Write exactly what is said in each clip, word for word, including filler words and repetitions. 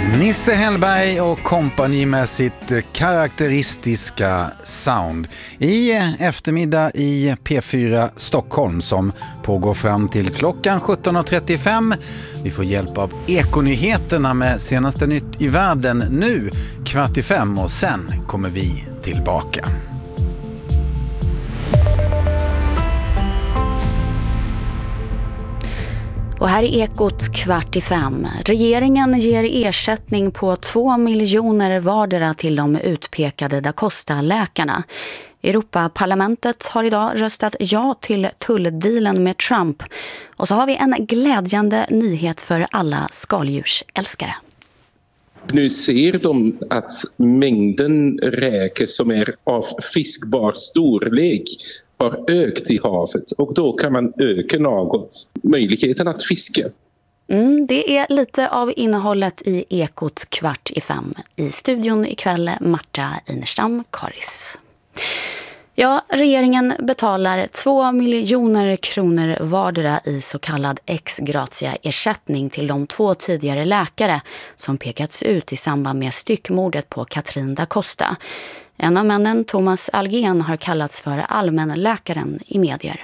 Nisse Hellberg och kompani med sitt karaktäristiska sound i eftermiddag i P fyra Stockholm som pågår fram till klockan sjutton trettiofem. Vi får hjälp av Ekonyheterna med senaste nytt i världen nu kvart i fem och sen kommer vi tillbaka. Och här är Ekot kvart i fem. Regeringen ger ersättning på två miljoner vardera till de utpekade Da Costa-läkarna. Europaparlamentet har idag röstat ja till tulldealen med Trump. Och så har vi en glädjande nyhet för alla skaldjursälskare. Nu ser de att mängden räkor som är av fiskbar storlek har ökat i havet och då kan man öka något möjligheten att fiska. Mm, det är lite av innehållet i Ekot kvart i fem. I studion ikväll Marta Inerstam Karis. Ja, regeringen betalar två miljoner kronor vardera i så kallad ex gratia ersättning till de två tidigare läkare som pekats ut i samband med styckmordet på Katrin Da Costa. En av männen, Thomas Algen, har kallats för allmänläkaren i medier.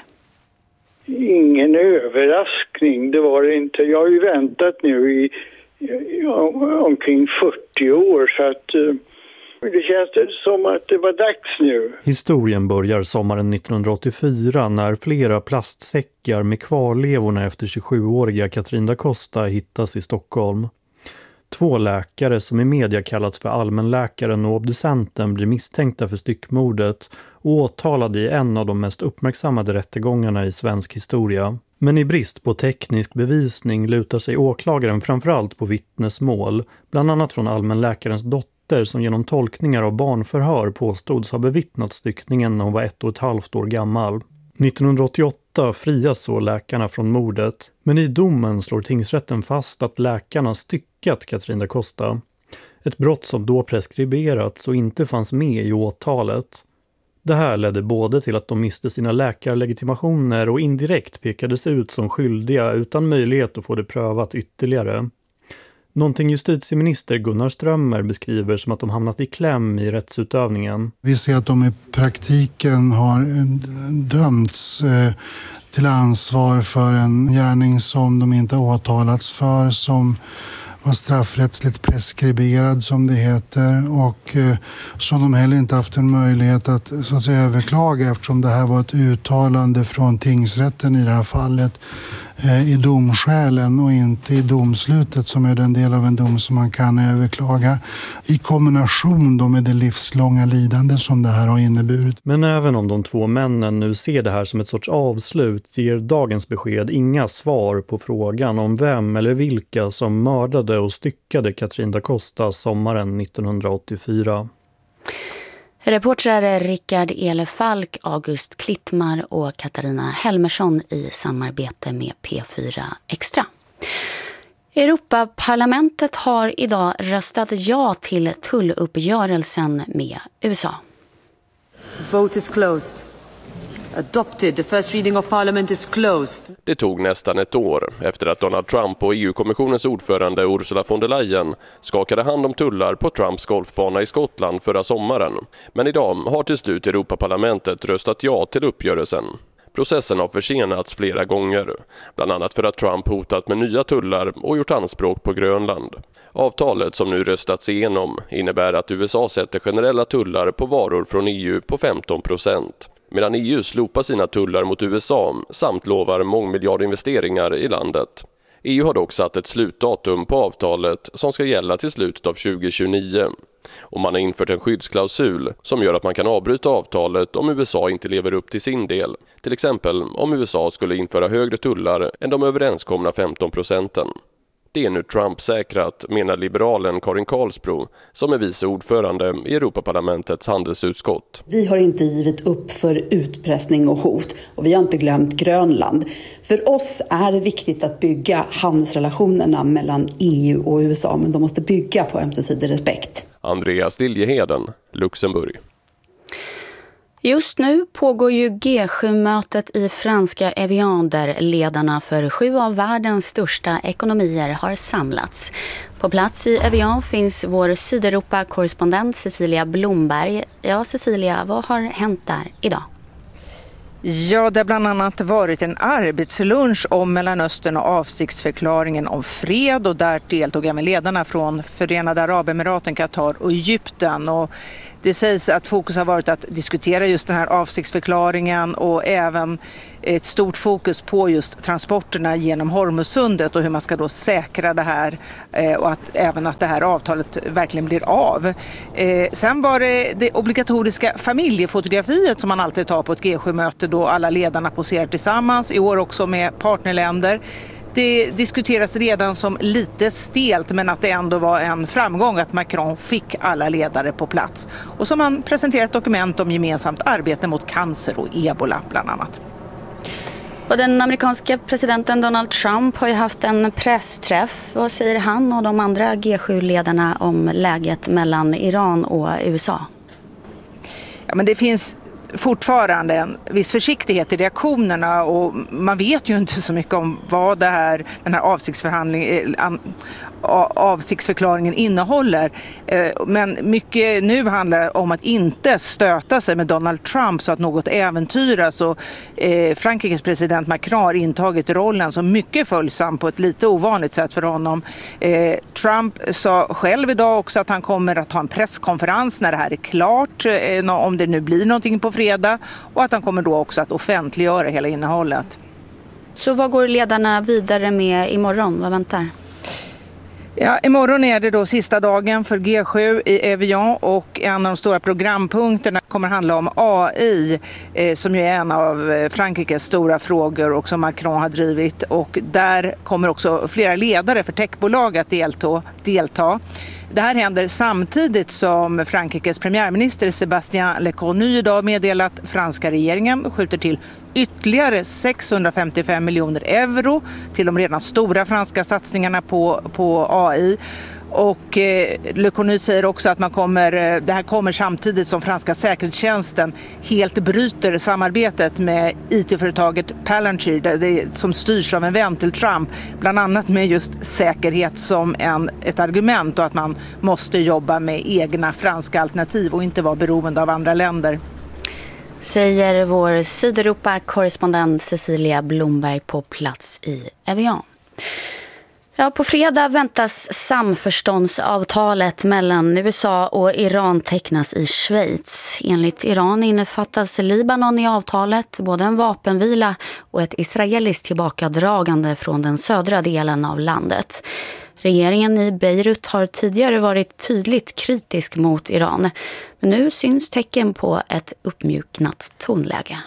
Ingen överraskning, det var det inte. Jag har ju väntat nu i, i omkring fyrtio år så att uh, det känns som att det var dags nu. Historien börjar sommaren nittonhundraåttiofyra när flera plastsäckar med kvarlevorna efter tjugosjuåriga Katrin Da Costa hittas i Stockholm. Två läkare som i media kallats för allmänläkaren och obducenten blir misstänkta för styckmordet och åtalade i en av de mest uppmärksammade rättegångarna i svensk historia. Men i brist på teknisk bevisning lutar sig åklagaren framförallt på vittnesmål, bland annat från allmänläkarens dotter som genom tolkningar av barnförhör påstods ha bevittnat styckningen när hon var ett och ett halvt år gammal. nittonhundraåttioåtta frias så läkarna från mordet, men i domen slår tingsrätten fast att läkarna styckat Katrin Da Costa. Ett brott som då preskriberats och inte fanns med i åtalet. Det här ledde både till att de miste sina läkarlegitimationer och indirekt pekades ut som skyldiga utan möjlighet att få det prövat ytterligare. Någonting justitieminister Gunnar Strömmer beskriver som att de hamnat i kläm i rättsutövningen. Vi ser att de i praktiken har dömts eh, till ansvar för en gärning som de inte åtalats för, som var straffrättsligt preskriberad som det heter och eh, som de heller inte haft en möjlighet att, så att säga, överklaga eftersom det här var ett uttalande från tingsrätten i det här fallet eh, i domskälen och inte i domslutet som är den del av en dom som man kan överklaga i kombination då med det livslånga lidande som det här har inneburit. Men även om de två männen nu ser det här som ett sorts avslut ger dagens besked inga svar på frågan om vem eller vilka som mördade och styckade Katrin Da Costa sommaren nittonhundraåttiofyra. Reportrar Rickard Elefalk, August Klittmar och Katarina Helmersson i samarbete med P fyra Extra. Europaparlamentet har idag röstat ja till tulluppgörelsen med U S A. Vote is closed. Adopted. The first reading of Parliament is closed. Det tog nästan ett år efter att Donald Trump och E U-kommissionens ordförande Ursula von der Leyen skakade hand om tullar på Trumps golfbana i Skottland förra sommaren. Men idag har till slut Europaparlamentet röstat ja till uppgörelsen. Processen har försenats flera gånger, bland annat för att Trump hotat med nya tullar och gjort anspråk på Grönland. Avtalet som nu röstats igenom innebär att U S A sätter generella tullar på varor från E U på femton procent. Medan E U slopar sina tullar mot U S A samt lovar mångmiljardinvesteringar i landet. E U har dock satt ett slutdatum på avtalet som ska gälla till slutet av tjugohundratjugonio. Och man har infört en skyddsklausul som gör att man kan avbryta avtalet om U S A inte lever upp till sin del. Till exempel om U S A skulle införa högre tullar än de överenskomna femton procenten. Det är nu Trump säkrat, menar liberalen Karin Karlsbro, som är vice ordförande i Europaparlamentets handelsutskott. Vi har inte givit upp för utpressning och hot och vi har inte glömt Grönland. För oss är det viktigt att bygga handelsrelationerna mellan E U och U S A, men de måste bygga på ömsesidig respekt. Andreas Liljeheden, Luxemburg. Just nu pågår ju G sju-mötet i franska Evian där ledarna för sju av världens största ekonomier har samlats. På plats i Evian finns vår Sydeuropa-korrespondent Cecilia Blomberg. Ja, Cecilia, vad har hänt där idag? Ja, det har bland annat varit en arbetslunch om Mellanöstern och avsiktsförklaringen om fred, och där deltog även ledarna från Förenade Arabemiraten, Qatar och Egypten. Och det sägs att fokus har varit att diskutera just den här avsiktsförklaringen och även ett stort fokus på just transporterna genom Hormuzsundet och hur man ska då säkra det här och att även att det här avtalet verkligen blir av. Eh, sen var det det obligatoriska familjefotografiet som man alltid tar på ett G sju-möte då alla ledarna poserar tillsammans, i år också med partnerländer. Det diskuteras redan som lite stelt, men att det ändå var en framgång att Macron fick alla ledare på plats. Och som han presenterat dokument om gemensamt arbete mot cancer och ebola bland annat. Och den amerikanska presidenten Donald Trump har ju haft en pressträff. Vad säger han och de andra G sju-ledarna om läget mellan Iran och U S A? Ja, men det finns fortfarande en viss försiktighet i reaktionerna, och man vet ju inte så mycket om vad det här, den här avsiktsförhandlingen, avsiktsförklaringen innehåller. Men mycket nu handlar om att inte stöta sig med Donald Trump så att något äventyras, och Frankrikes president Macron har intagit rollen som mycket följsam på ett lite ovanligt sätt för honom. Trump sa själv idag också att han kommer att ha en presskonferens när det här är klart, om det nu blir någonting på fredag, och att han kommer då också att offentliggöra hela innehållet. Så vad går ledarna vidare med imorgon? Vad väntar? Ja, imorgon är det då sista dagen för G sju i Evian, och en av de stora programpunkterna kommer handla om A I eh, som ju är en av Frankrikes stora frågor och som Macron har drivit, och där kommer också flera ledare för techbolag att delta. delta. Det här händer samtidigt som Frankrikes premiärminister Sébastien Lecornu idag meddelat att franska regeringen skjuter till ytterligare sexhundrafemtiofem miljoner euro till de redan stora franska satsningarna på, på A I. Och eh, Lecornu säger också att man kommer, det här kommer samtidigt som franska säkerhetstjänsten helt bryter samarbetet med I T-företaget Palantir, där det, som styrs av en vän till Trump, bland annat med just säkerhet som en, ett argument, och att man måste jobba med egna franska alternativ och inte vara beroende av andra länder. Säger vår Sydeuropa-korrespondent Cecilia Blomberg på plats i Evian. Ja, på fredag väntas samförståndsavtalet mellan U S A och Iran tecknas i Schweiz. Enligt Iran innefattas Libanon i avtalet, både en vapenvila och ett israeliskt tillbakadragande från den södra delen av landet. Regeringen i Beirut har tidigare varit tydligt kritisk mot Iran, men nu syns tecken på ett uppmjuknat tonläge.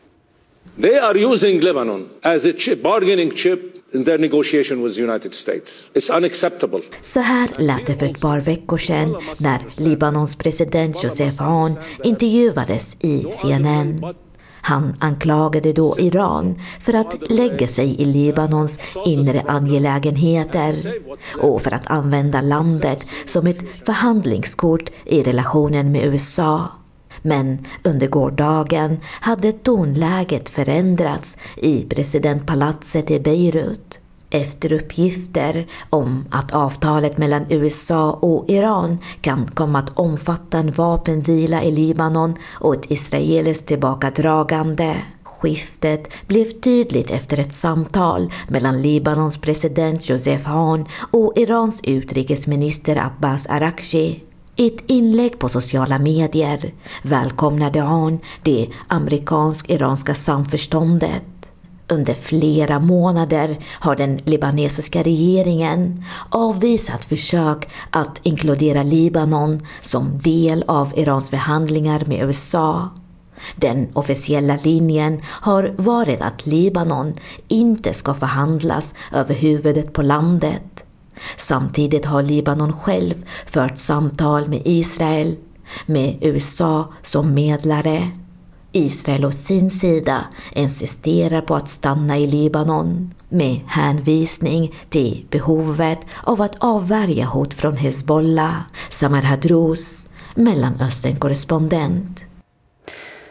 They are using Lebanon as a chip, bargaining chip in their negotiation with the United States. It's unacceptable. Så här lät det för ett par veckor sedan när Libanons president Joseph Aoun intervjuades i C N N. Han anklagade då Iran för att lägga sig i Libanons inre angelägenheter och för att använda landet som ett förhandlingskort i relationen med U S A. Men under gårdagen hade tonläget förändrats i presidentpalatset i Beirut. Efter uppgifter om att avtalet mellan U S A och Iran kan komma att omfatta en vapenvila i Libanon och ett israeliskt tillbakadragande. Skiftet blev tydligt efter ett samtal mellan Libanons president Joseph Aoun och Irans utrikesminister Abbas Araghchi. I ett inlägg på sociala medier välkomnade Aoun det amerikansk-iranska samförståndet. Under flera månader har den libanesiska regeringen avvisat försök att inkludera Libanon som del av Irans förhandlingar med U S A. Den officiella linjen har varit att Libanon inte ska förhandlas över huvudet på landet. Samtidigt har Libanon själv fört samtal med Israel, med U S A som medlare. Israel å sin sida insisterar på att stanna i Libanon med hänvisning till behovet av att avvärja hot från Hezbollah. Samar Hadrous, Mellanöstern-korrespondent.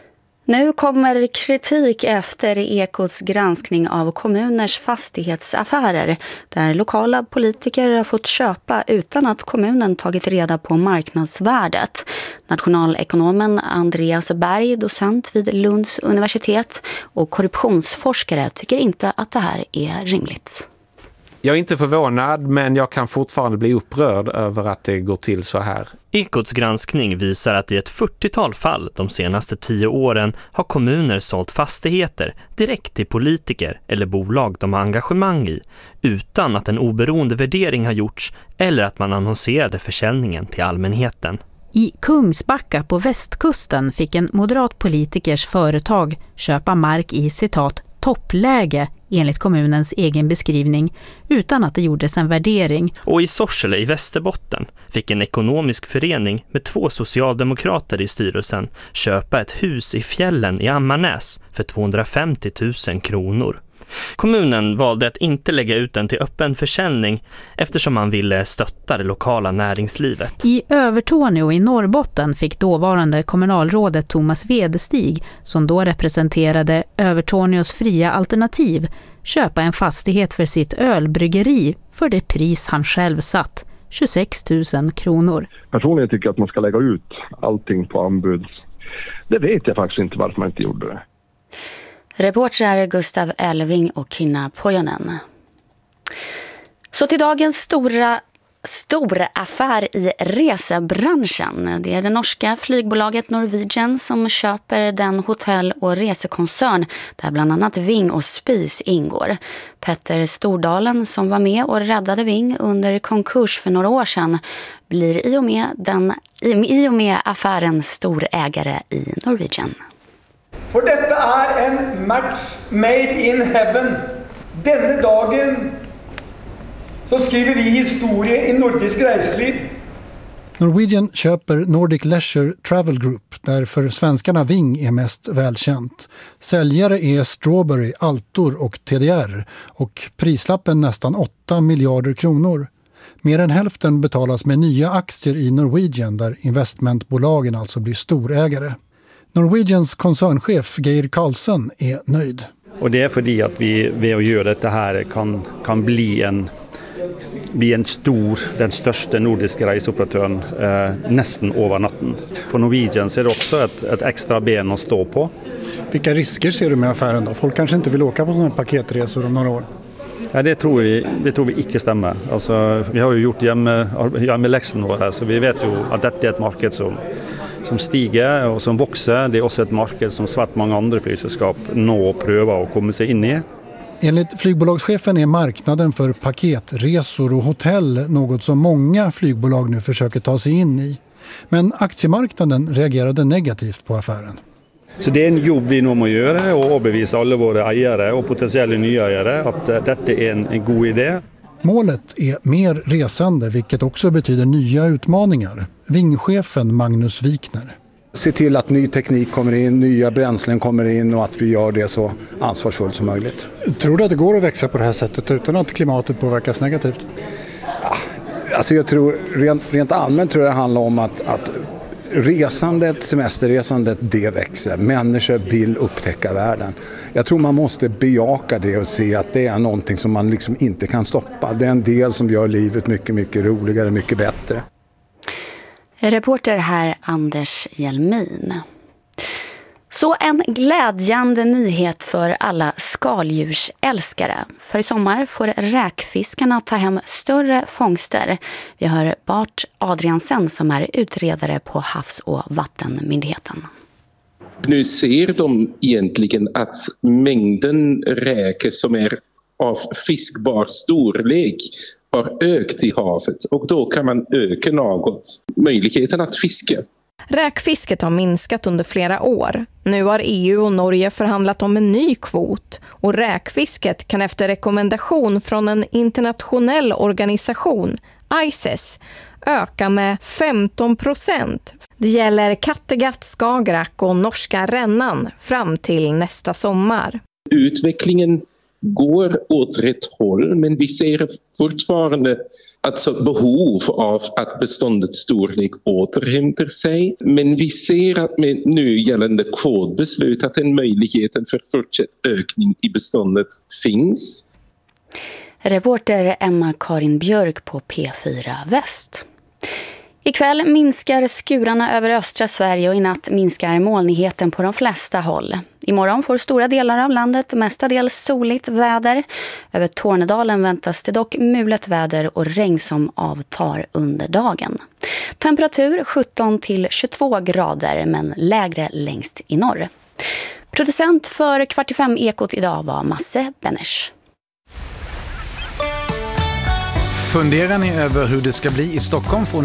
Nu kommer kritik efter Ekots granskning av kommuners fastighetsaffärer där lokala politiker har fått köpa utan att kommunen tagit reda på marknadsvärdet. Nationalekonomen Andreas Berg, docent vid Lunds universitet och korruptionsforskare, tycker inte att det här är rimligt. Jag är inte förvånad, men jag kan fortfarande bli upprörd över att det går till så här. Ekots granskning visar att i ett fyrtiotal fall de senaste tio åren har kommuner sålt fastigheter direkt till politiker eller bolag de har engagemang i utan att en oberoende värdering har gjorts eller att man annonserade försäljningen till allmänheten. I Kungsbacka på västkusten fick en moderat politikers företag köpa mark i citat toppläge enligt kommunens egen beskrivning utan att det gjordes en värdering. Och i Sorsele i Västerbotten fick en ekonomisk förening med två socialdemokrater i styrelsen köpa ett hus i fjällen i Ammarnäs för tvåhundrafemtio tusen kronor. Kommunen valde att inte lägga ut den till öppen försäljning eftersom man ville stötta det lokala näringslivet. I Övertorneå i Norrbotten fick dåvarande kommunalrådet Thomas Vedestig, som då representerade Övertorneås fria alternativ, köpa en fastighet för sitt ölbryggeri för det pris han själv satt, tjugosex tusen kronor. Personligen tycker jag att man ska lägga ut allting på anbud. Det vet jag faktiskt inte varför man inte gjorde det. Reportrar Gustav Elving och Kinna Pojanen. Så till dagens stora, stora affär i resebranschen. Det är det norska flygbolaget Norwegian som köper den hotell- och resekoncern där bland annat Ving och Spis ingår. Petter Stordalen, som var med och räddade Ving under konkurs för några år sedan, blir i och med, den, i och med affären storägare i Norwegian. For dette er en match made in heaven. Denne dagen så skriver vi historie i nordisk reiseliv. Norwegian köper Nordic Leisure Travel Group, där för svenskarna Ving är mest välkänt. Säljare är Strawberry, Altor och T D R och prislappen nästan åtta miljarder kronor. Mer än hälften betalas med nya aktier i Norwegian där investmentbolagen alltså blir storägare. Norwegians koncernchef Geir Karlsson är nöjd. Och det är för att vi ved att göra det här kan, kan bli en, bli en stor, den största nordiska reseoperatören eh, nästan över natten. För Norwegian så är det också ett, ett extra ben att stå på. Vilka risker ser du med affären då? Folk kanske inte vill åka på sådana här paketresor om några år. Ja, det tror vi, det tror vi inte stämmer. Alltså, vi har ju gjort hjemme, hjemmeläxan här, så vi vet ju att detta är ett marknad som som stiger och som växer. Det är också ett marknad som svärt många andra flygsällskap nå pröva att komma sig in i. Enligt flygbolagschefen är marknaden för paketresor och hotell något som många flygbolag nu försöker ta sig in i. Men aktiemarknaden reagerade negativt på affären. Så det är en jobb vi nu måste göra och bevisa alla våra ägare och potentiella nya ägare att detta är en, en god idé. Målet är mer resande, vilket också betyder nya utmaningar. Vingchefen Magnus Wikner. Se till att ny teknik kommer in, nya bränslen kommer in och att vi gör det så ansvarsfullt som möjligt. Tror du att det går att växa på det här sättet utan att klimatet påverkas negativt? Ja, alltså jag tror, rent, rent allmänt tror jag det handlar om att, att resandet, semesterresandet, det växer. Människor vill upptäcka världen. Jag tror man måste bejaka det och se att det är någonting som man liksom inte kan stoppa. Det är en del som gör livet mycket, mycket roligare, mycket bättre. Reporter här Anders Hjelmin. Så en glädjande nyhet för alla skaldjursälskare. För i sommar får räkfiskarna ta hem större fångster. Vi hör Bart Adriansen som är utredare på Havs- och vattenmyndigheten. Nu ser de egentligen att mängden räkor som är av fiskbar storlek har ökat i havet och då kan man öka något möjligheten att fiska. Räkfisket har minskat under flera år. Nu har E U och Norge förhandlat om en ny kvot och räkfisket kan efter rekommendation från en internationell organisation, I C E S, öka med femton procent. Det gäller Kattegatt, Skagerrak och norska Rännan fram till nästa sommar. Utvecklingen går åt rätt håll, men vi ser fortfarande alltså behov av att beståndets storlek återhämtar sig. Men vi ser att med nu gällande kvotbeslut att en möjligheten för fortsatt ökning i beståndet finns. Reporter Emma-Karin Björk på P fyra Väst. Ikväll minskar skurarna över östra Sverige och i natt minskar molnigheten på de flesta håll. Imorgon får stora delar av landet mestadels soligt väder. Över Tornedalen väntas det dock mulet väder och regn som avtar under dagen. Temperatur sjutton till tjugotvå grader men lägre längst i norr. Producent för Kvart i fem Ekot idag var Masse Benners. Funderar ni över hur det ska bli i Stockholm får ni